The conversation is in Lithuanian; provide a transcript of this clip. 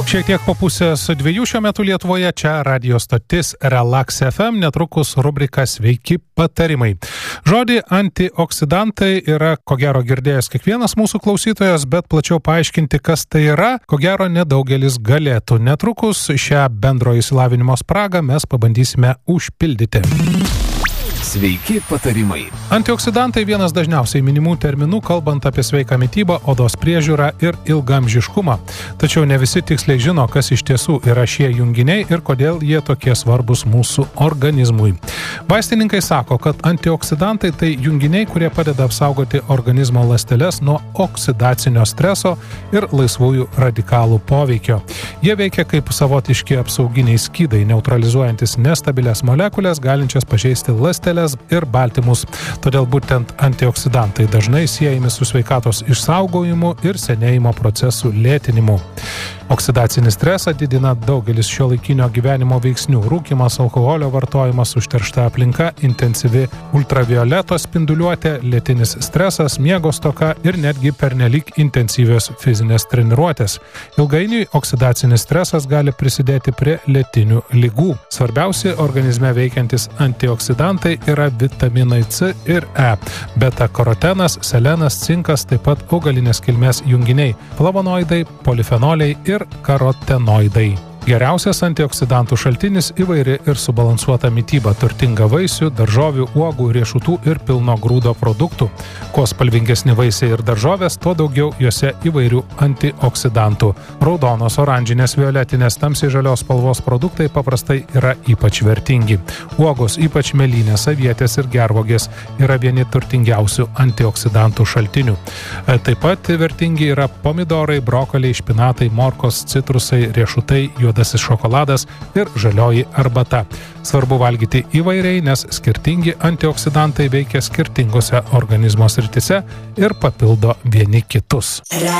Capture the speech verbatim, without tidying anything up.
Šiek tiek po pusės dviejų šiuo metu Lietuvoje, čia radio stotis Relax F M, netrukus rubrika Sveiki patarimai. Žodį antioksidantai yra, ko gero, girdėjęs kiekvienas mūsų klausytojas, bet plačiau paaiškinti, kas tai yra, ko gero, nedaugelis galėtų. Netrukus šią bendro išsilavinimo spragą mes pabandysime užpildyti. Sveiki patarimai. Antioksidantai vienas dažniausiai minimų terminų, kalbant apie sveiką mitybą, odos priežiūrą ir ilgaamžiškumą. Tačiau ne visi tiksliai žino, kas iš tiesų yra šie junginiai ir kodėl jie tokie svarbus mūsų organizmui. Vaistininkai sako, kad antioksidantai tai junginiai, kurie padeda apsaugoti organizmo ląsteles nuo oksidacinio streso ir laisvųjų radikalų poveikio. Jie veikia kaip savotiški apsauginiai skydai, neutralizuojantis nestabilias molekulės, galinčias pažeisti ląsteles ir baltymus. Todėl būtent antioksidantai dažnai siejami su sveikatos išsaugojimu ir senėjimo procesų lėtinimu. Oksidacinį stresą didina daugelis šiuolaikinio gyvenimo veiksnių – rūkymas, alkoholio vartojimas, užteršta aplinka, intensyvi ultravioleto spinduliuotė, lėtinis stresas, miego stoka ir netgi pernelyg intensyvios fizinės treniruotės. Ilgainiui oksidacinis stresas gali prisidėti prie lėtinių ligų. Svarbiausi organizme veikiantis antioksidantai yra vitaminai C ir E, beta-karotenas, selenas, cinkas, taip pat augalinės kilmės junginiai, flavonoidai, polifenoliai ir karotenoidai. Geriausias antioksidantų šaltinis įvairi ir subalansuota mityba, turtinga vaisių, daržovių, uogų, riešutų ir pilno grūdo produktų. Kuo spalvingesni vaisiai ir daržovės, tuo daugiau juose įvairių antioksidantų. Raudonos, oranžinės, violetinės, tamsiai žalios spalvos produktai paprastai yra ypač vertingi. Uogos, ypač mėlynės, avietės ir gervuogės, yra vieni turtingiausių antioksidantų šaltinių. Taip pat vertingi yra pomidorai, brokoliai, špinatai, morkos, citrusai, riešutai, juodasis šokoladas ir žalioji arbata. Svarbu valgyti įvairiai, nes skirtingi antioksidantai veikia skirtingose organizmo srityse ir papildo vieni kitus.